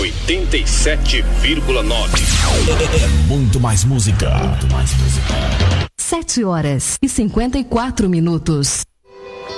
87,9. É muito mais música. 7 horas e 54 minutos.